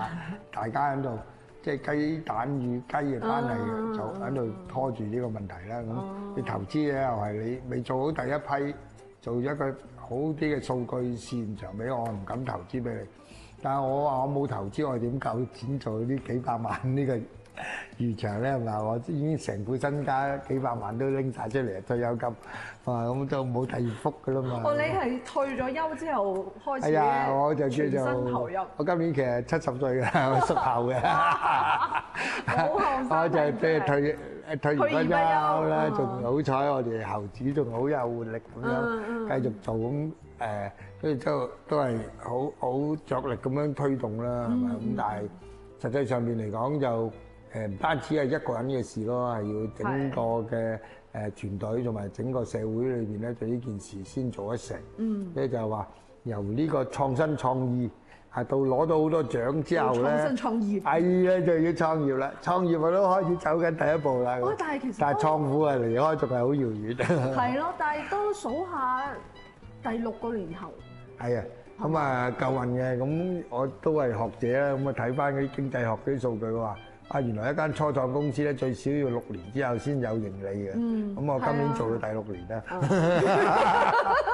大家喺度即係雞蛋與雞嘅關係就喺度拖住呢個問題啦。咁你投資咧又係你未做好第一批，做一個好啲嘅數據線場俾我唔敢投資俾你。但係我話我冇投資，我點夠錢做呢幾百萬呢個漁場咧？係咪？我已經成副身家幾百萬都拎晒出嚟退休金，咁就冇第二幅噶啦嘛。 你係退咗休之後開始？ 係啊，我就叫全身投做入。 我今年其實70歲㗎，我屬猴嘅。 好後生。 我就即係退完休啦，仲好彩我哋猴子仲好有活力咁樣繼續做咁所以都係好着力咁樣推動啦，係咪？咁但係實際上面嚟講就唔單止係一個人嘅事咯，係要整個嘅團隊同埋整個社會裏邊咧，對呢件事先做得成。所以就係話由呢個創新創意到攞到好多獎之後咧， 創新創業係啊，就要創業啦。創業我都開始走緊第一步啦。但係創苦離開仲係好遙遠。 係咯，但係都數下第6個年頭。係啊， 咁啊夠運嘅，咁我都係學者啦，咁啊睇翻嗰啲經濟學嗰啲數據話，原來一間初創公司咧最少要6年之後先有盈利嘅。咁我今年做到第6年啦。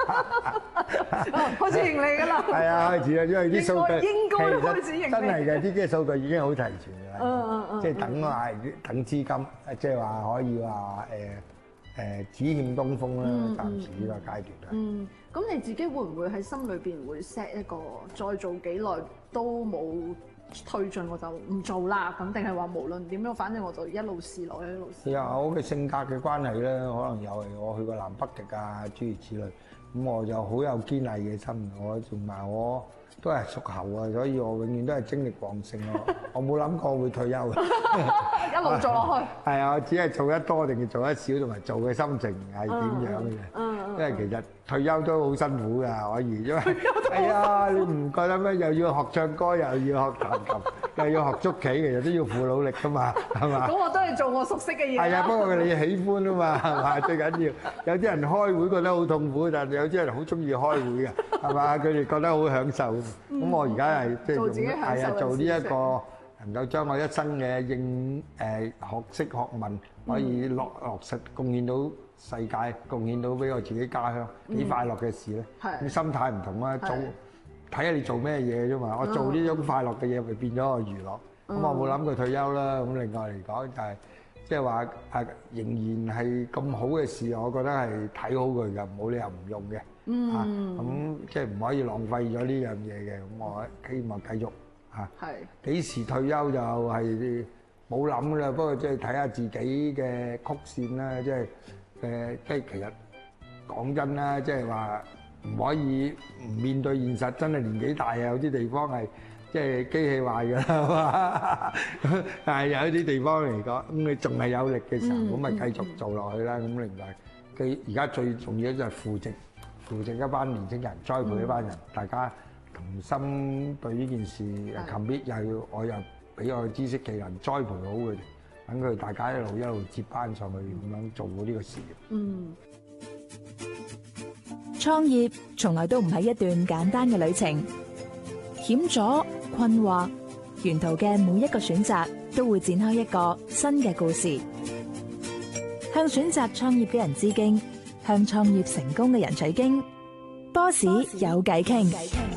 開始盈利㗎啦。 係啊，開始啦，因為啲數據應該開始盈利。 真係嘅，啲數據已經好齊全㗎啦。即係等資金，即係話可以話只欠東風啦，暫時呢個階段。 咁你自己會唔會喺心裏邊會 set 一個再做幾耐都冇推進我就唔做啦？咁定係話無論點樣，反正我就一路試落去，一路試。 係啊，我嘅性格嘅關係咧，可能又係我去過南北極啊，諸如此類。咁我就好有堅毅嘅心，我同埋我都係屬猴啊，所以我永遠都係精力旺盛咯。我冇諗過會退休嘅， 一路做落去。 係啊，我只係做得多定係做得少，同埋做嘅心情係點樣嘅。因為其實退休都好辛苦㗎，可以，因為係啊，你唔覺得咩？又要學唱歌，又要學彈琴，又要學捉棋，其實都要付努力㗎嘛，係嘛？ 咁我都係做我熟悉嘅嘢。係啊，不過你喜歡啊嘛，係嘛？最緊要。有啲人開會覺得好痛苦，但係有啲人好中意開會嘅，係嘛？佢哋覺得好享受。咁我而家係即係用做呢一個能夠將我一生嘅學識學問可以落實貢獻到世界，貢獻到俾我自己家鄉，幾快樂嘅事咧。咁心態唔同啦，睇下你做咩嘢啫嘛。我做呢種快樂嘅嘢，咪變咗個娛樂。咁我冇諗過退休啦。咁另外嚟講就係即係話仍然係咁好嘅事，我覺得係睇好佢㗎，冇理由唔用嘅。咁即係唔可以浪費咗呢樣嘢嘅。咁我希望繼續幾時退休就係冇諗啦。不過即係睇下自己嘅曲線啦，即係其實講真啦，即係話唔可以唔面對現實。真係年紀大啊，有啲地方係即係機器壞㗎啦，係嘛？但係有啲地方嚟講，咁你仲係有力嘅時候，咁咪繼續做落去啦。咁另外，而家最重要就係扶植一班年青人，栽培一班人，大家同心對呢件事 commit，我又俾我知識技能栽培好佢哋。等佢大家一路接班上去，咁樣做好呢個事業。 創業從來都唔係一段簡單嘅旅程，險阻、困惑，沿途嘅每一個選擇都會展開一個新嘅故事。向選擇創業嘅人致敬，向創業成功嘅人取經。Boss 有偈傾。